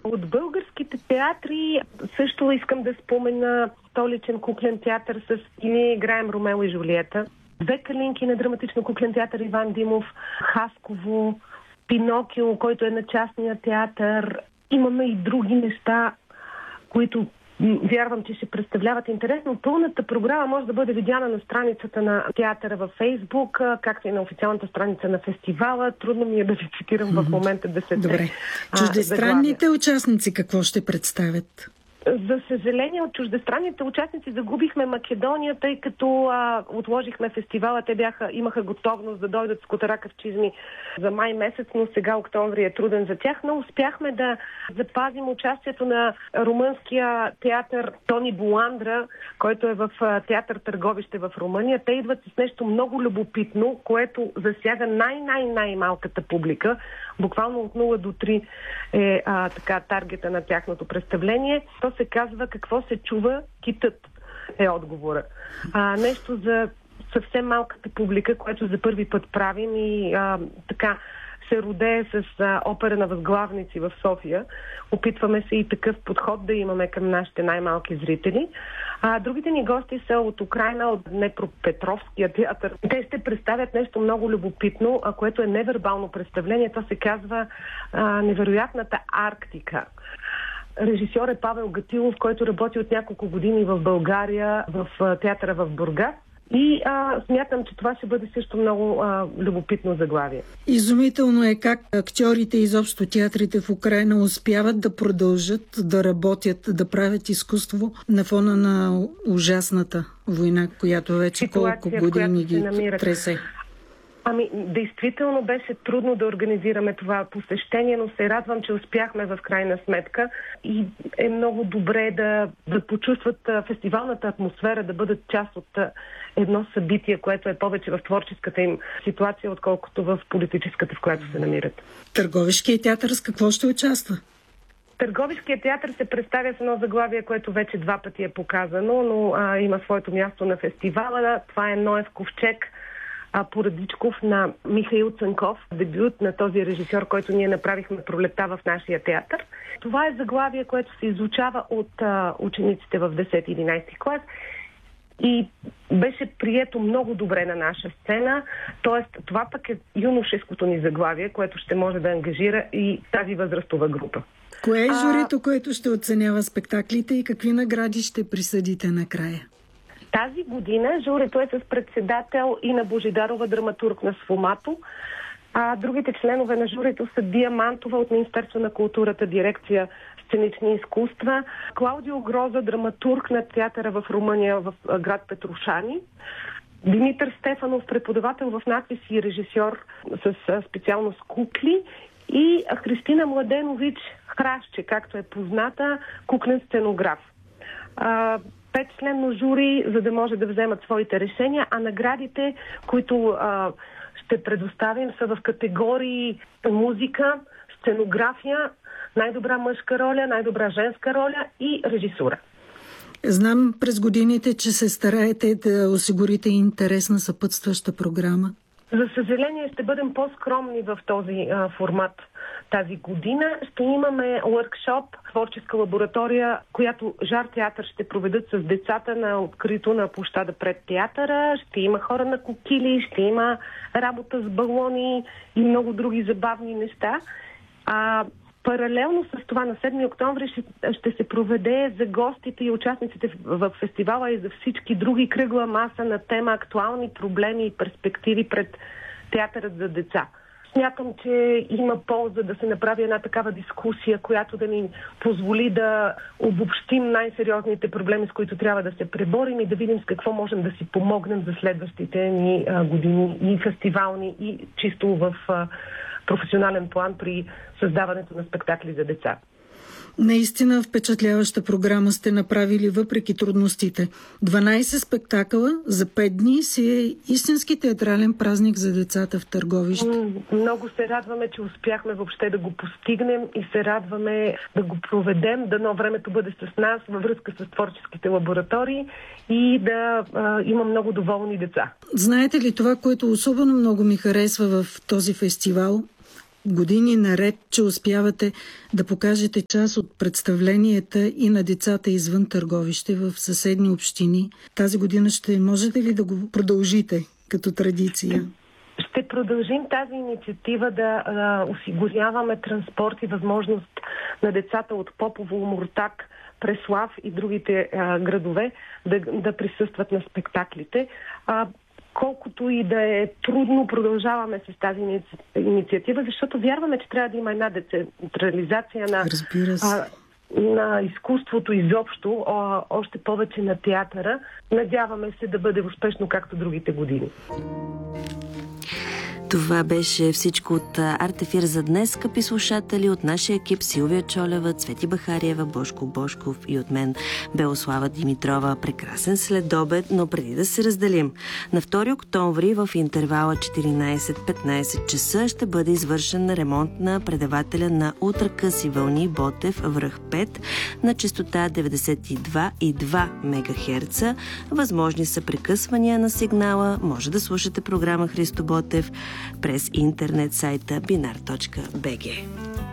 От българските театри също искам да спомена Столичен куклен театър с "И ние играем Ромео и Жулиета", две калинки на драматично куклен театър Иван Димов, Хасково, Пинокио, който е на частния театър. Имаме и други неща, които вярвам, че ще представляват интересно. Пълната програма може да бъде видяна на страницата на театъра във Фейсбук, както и на официалната страница на фестивала. Трудно ми е да ви цитирам в момента 10. Добре. Чуждестранните участници какво ще представят? За съжаление, от чуждестранните участници загубихме Македония, тъй като отложихме фестивала. Те имаха готовност да дойдат с котаракавчизми за май месец, но сега октомври е труден за тях. Но успяхме да запазим участието на румънския театър Тони Буландра, който е в театър Търговище в Румъния. Те идват с нещо много любопитно, което засяга най-малката публика. Буквално от 0 до 3 е таргета на тяхното представление. То се казва "Какво се чува? Китът" е отговора. Нещо за съвсем малката публика, което за първи път правим и се родее с опера на възглавници в София. Опитваме се и такъв подход да имаме към нашите най-малки зрители. Другите ни гости са от Украйна, от Днепропетровския театър. Те ще представят нещо много любопитно, което е невербално представление. То се казва "Невероятната Арктика". Режисьор е Павел Гатилов, който работи от няколко години в България, в театъра в Бургас. И смятам, че това ще бъде също много любопитно заглавие. Изумително е как актьорите и изобщо театрите в Украйна успяват да продължат да работят, да правят изкуство на фона на ужасната война, която вече колко години ги тресе. Действително беше трудно да организираме това посещение, но се радвам, че успяхме в крайна сметка и е много добре да почувстват фестивалната атмосфера, да бъдат част от едно събитие, което е повече в творческата им ситуация, отколкото в политическата, в която се намират. Търговишкият театър с какво ще участва? Търговишкият театър се представя с едно заглавие, което вече 2 пъти е показано, но има своето място на фестивала. Това е "Ноев ковчег", Поредичков на Михаил Цанков, дебют на този режисьор, който ние направихме пролетта в нашия театър. Това е заглавие, което се изучава от учениците в 10-11 клас и беше прието много добре на наша сцена. Тоест, това пък е юношеското ни заглавие, което ще може да ангажира и тази възрастова група. Кое е журито, което ще оценява спектаклите и какви награди ще присъдите накрая? Тази година журито е с председател Ина Божидарова, драматург на Сфомато. Другите членове на журито са Дия Мантова от Министерство на културата, дирекция сценични изкуства, Клаудио Гроза, драматург на театъра в Румъния, в град Петрушани, Димитър Стефанов, преподавател в надпис и режисьор с специалност кукли, и Христина Младенович Хращче, както е позната, куклен сценограф. 5-членно жури, за да може да вземат своите решения, а наградите, които ще предоставим, са в категории музика, сценография, най-добра мъжка роля, най-добра женска роля и режисура. Знам през годините, че се стараете да осигурите интересна съпътстваща програма. За съжаление ще бъдем по-скромни в този формат тази година. Ще имаме уъркшоп, творческа лаборатория, която Жар театър ще проведат с децата на открито на площада пред театъра. Ще има хора на кокили, ще има работа с балони и много други забавни неща. Паралелно с това на 7 октомври ще се проведе за гостите и участниците в фестивала и за всички други кръгла маса на тема актуални проблеми и перспективи пред театърът за деца. Смятам, че има полза да се направи една такава дискусия, която да ни позволи да обобщим най-сериозните проблеми, с които трябва да се преборим и да видим с какво можем да си помогнем за следващите ни години и фестивални, и чисто в професионален план при създаването на спектакли за деца. Наистина впечатляваща програма сте направили въпреки трудностите. 12 спектакъла за 5 дни си е истински театрален празник за децата в Търговище. Много се радваме, че успяхме въобще да го постигнем и се радваме да го проведем. Дано времето бъде с нас във връзка с творческите лаборатории и да има много доволни деца. Знаете ли това, което особено много ми харесва в този фестивал? години наред, че успявате да покажете част от представленията и на децата извън Търговище в съседни общини. Тази година ще можете ли да го продължите като традиция? Ще продължим тази инициатива да осигуряваме транспорт и възможност на децата от Попово, Омуртаг, Преслав и другите градове да присъстват на спектаклите. Колкото и да е трудно, продължаваме с тази инициатива, защото вярваме, че трябва да има една децентрализация на изкуството изобщо, още повече на театъра. Надяваме се да бъде успешно, както другите години. Това беше всичко от Артефир за днес, скъпи слушатели, от нашия екип Силвия Чолева, Цвети Бахариева, Бошко Бошков и от мен Белослава Димитрова. Прекрасен следобед, но преди да се разделим. На 2 октомври в интервала 14-15 часа ще бъде извършен ремонт на предавателя на ултракъси вълни Ботев връх 5 на честота 92,2 МГц. Възможни са прекъсвания на сигнала. Може да слушате програма Христо Ботев през интернет сайта binar.bg.